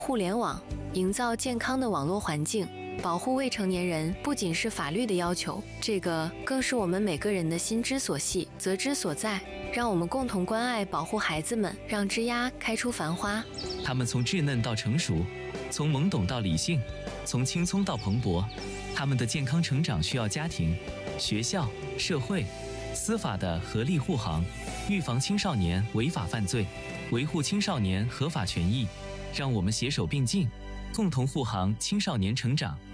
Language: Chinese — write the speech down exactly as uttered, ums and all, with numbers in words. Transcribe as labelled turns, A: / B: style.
A: 互联网，营造健康的网络环境。保护未成年人不仅是法律的要求，这个更是我们每个人的心之所系，责之所在。让我们共同关爱保护孩子们，让枝桠开出繁花。
B: 他们从稚嫩到成熟，从懵懂到理性，从青葱到蓬勃。他们的健康成长需要家庭、学校、社会、司法的合力护航，预防青少年违法犯罪，维护青少年合法权益。让我们携手并进，共同护航青少年成长。